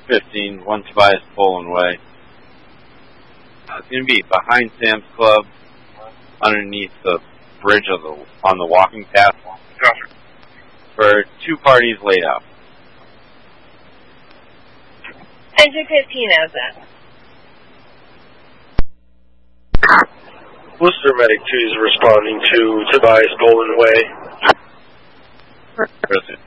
215, 1 Tobias Poland Way. It's going to be behind Sam's Club, underneath the bridge on the walking path. Gotcha. For 2 parties laid out. Engine 15 has that. Worcester Medic 2 is responding to Tobias Poland Way. Present.